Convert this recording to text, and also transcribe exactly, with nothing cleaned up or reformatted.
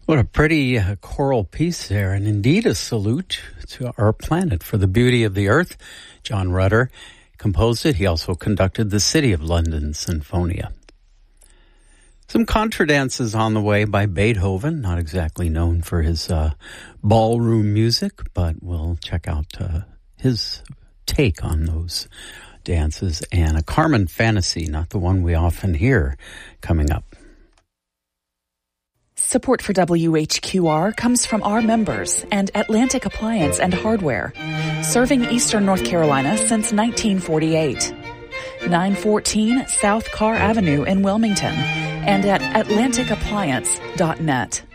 What a pretty uh, choral piece there, and indeed a salute to our planet for the beauty of the earth. John Rutter composed it. He also conducted the City of London Sinfonia. Some contra dances on the way by Beethoven, not exactly known for his uh, ballroom music, but we'll check out uh, his take on those dances, and a Carmen fantasy, not the one we often hear, coming up. Support for W H Q R comes from our members and Atlantic Appliance and Hardware, serving Eastern North Carolina since nineteen forty-eight. nine fourteen South Carr Avenue in Wilmington and at atlantic appliance dot net.